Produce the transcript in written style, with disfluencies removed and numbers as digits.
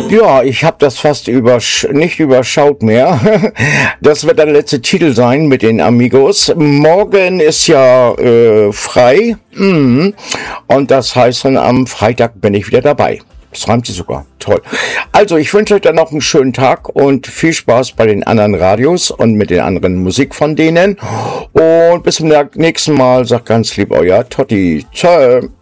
Ja, ich habe das fast nicht überschaut mehr. Das wird der letzte Titel sein mit den Amigos. Morgen ist ja frei. Und das heißt dann, am Freitag bin ich wieder dabei. Das reimt sich sogar. Toll. Also, ich wünsche euch dann noch einen schönen Tag und viel Spaß bei den anderen Radios und mit den anderen Musik von denen. Und bis zum nächsten Mal. Sagt ganz lieb euer Totti. Ciao.